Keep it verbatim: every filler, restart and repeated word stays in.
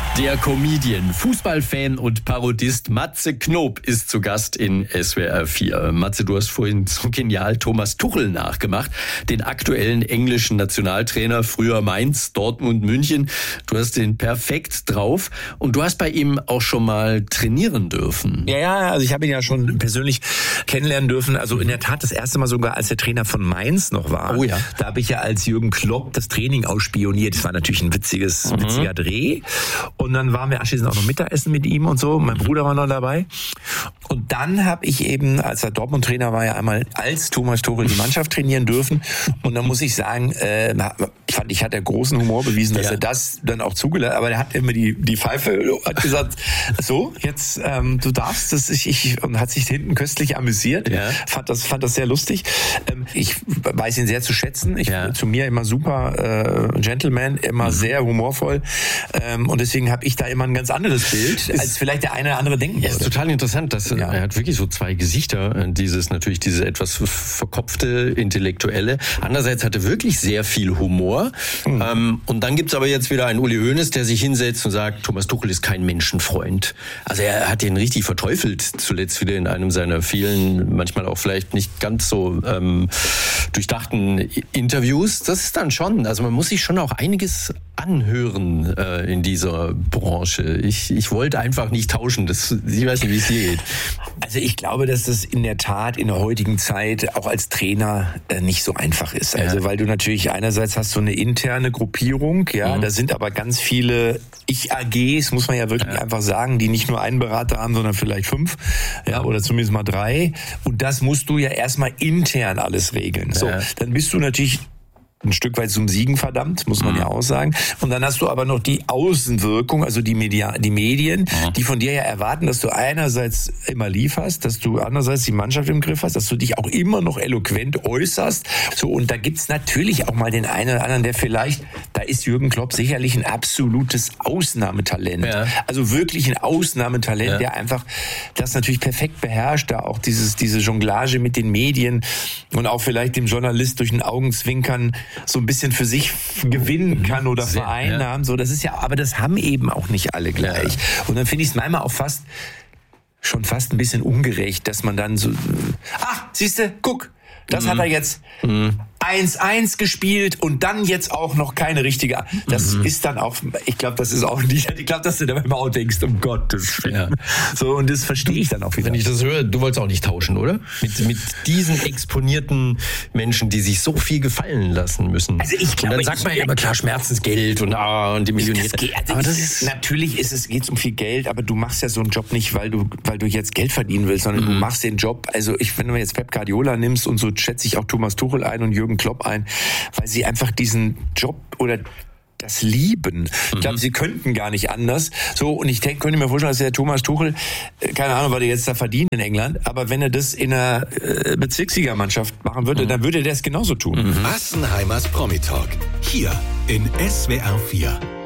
Der Comedian, Fußballfan und Parodist Matze Knob ist zu Gast in S W R vier. Matze, du hast vorhin so genial Thomas Tuchel nachgemacht, den aktuellen englischen Nationaltrainer, früher Mainz, Dortmund, München. Du hast den perfekt drauf und du hast bei ihm auch schon mal trainieren dürfen. Ja, ja, also ich habe ihn ja schon persönlich kennenlernen dürfen. Also in der Tat das erste Mal sogar, als der Trainer von Mainz noch war. Oh ja. Da habe ich ja als Jürgen Klopp das Training ausspioniert. Das war natürlich ein witziges, Mhm. witziger Dreh. Und dann waren wir anschließend auch noch Mittagessen mit ihm und so. Mein Bruder war noch dabei. Und dann habe ich eben, als er Dortmund-Trainer war, ja einmal als Thomas Tuchel die Mannschaft trainieren dürfen. Und dann muss ich sagen, äh, fand ich, hat er großen Humor bewiesen, dass ja. er das dann auch zugelassen hat. Aber er hat immer die, die Pfeife, hat gesagt, so, jetzt, ähm, du darfst das, ich, ich, und hat sich hinten köstlich amüsiert. Ja. Fand das, fand das sehr lustig. Ähm, ich weiß ihn sehr zu schätzen. Ich, Ja. Zu mir immer super äh, Gentleman, immer mhm. sehr humorvoll. Ähm, und deswegen habe ich da immer ein ganz anderes Bild, als vielleicht der eine oder andere denken würde. Ja, ist total interessant, dass Ja. er hat wirklich so zwei Gesichter, dieses natürlich diese etwas verkopfte, intellektuelle. Andererseits hat er wirklich sehr viel Humor. Mhm. Ähm, und dann gibt's aber jetzt wieder einen Uli Hoeneß, der sich hinsetzt und sagt, Thomas Tuchel ist kein Menschenfreund. Also er hat ihn richtig verteufelt, zuletzt wieder in einem seiner vielen, manchmal auch vielleicht nicht ganz so ähm, durchdachten Interviews. Das ist dann schon, also man muss sich schon auch einiges anhören äh, in dieser Branche. Ich, ich wollte einfach nicht tauschen. Das, ich weiß nicht, wie es dir geht. Also ich glaube, dass das in der Tat in der heutigen Zeit auch als Trainer äh, nicht so einfach ist. Ja. Also weil du natürlich einerseits hast so eine interne Gruppierung, ja, mhm. da sind aber ganz viele Ich-A Gs, muss man ja wirklich ja. einfach sagen, die nicht nur einen Berater haben, sondern vielleicht fünf, ja, oder zumindest mal drei. Und das musst du ja erstmal intern alles regeln. So, ja. dann bist du natürlich ein Stück weit zum Siegen verdammt, muss man mhm. ja auch sagen. Und dann hast du aber noch die Außenwirkung, also die, Media, die Medien, mhm. die von dir ja erwarten, dass du einerseits immer lieferst, dass du andererseits die Mannschaft im Griff hast, dass du dich auch immer noch eloquent äußerst. So, und da gibt's natürlich auch mal den einen oder anderen, der vielleicht, da ist Jürgen Klopp sicherlich ein absolutes Ausnahmetalent. Ja. Also wirklich ein Ausnahmetalent, ja. der einfach das natürlich perfekt beherrscht, da auch dieses, diese Jonglage mit den Medien und auch vielleicht dem Journalist durch ein Augenzwinkern so ein bisschen für sich gewinnen kann oder Sehr, vereinnahmen. Ja. So, das ist ja, aber das haben eben auch nicht alle gleich. Ja. Und dann finde ich es manchmal auch fast, schon fast ein bisschen ungerecht, dass man dann so, ach, siehste, guck, das mhm. hat er jetzt mhm. eins eins gespielt und dann jetzt auch noch keine richtige. Das mhm. ist dann auch, ich glaube, das ist auch nicht, ich glaube, dass du da immer auch denkst, um Gottes Willen. Ja. So, und das verstehe ich dann auch wieder. Wenn ich das höre, du wolltest auch nicht tauschen, oder? Mit, mit diesen exponierten Menschen, die sich so viel gefallen lassen müssen. Also ich glaube, und dann sagt man ja immer, klar, Schmerzensgeld und, ah, und die Millionäre. Das geht, also aber ich, das ist natürlich ist es, geht's um viel Geld, aber du machst ja so einen Job nicht, weil du, weil du jetzt Geld verdienen willst, sondern mhm. du machst den Job, also ich, wenn du jetzt Pep Guardiola nimmst und so schätze ich auch Thomas Tuchel ein und Jürgen Klopp ein, weil sie einfach diesen Job oder das lieben. Ich glaube, mhm. sie könnten gar nicht anders. So, und ich denke, könnte mir vorstellen, dass der Thomas Tuchel, keine Ahnung, was er jetzt da verdient in England, aber wenn er das in einer äh, Bezirksligamannschaft machen würde, mhm. dann würde er das genauso tun. Mhm. Assenheimers Promi Talk. Hier in S W R vier.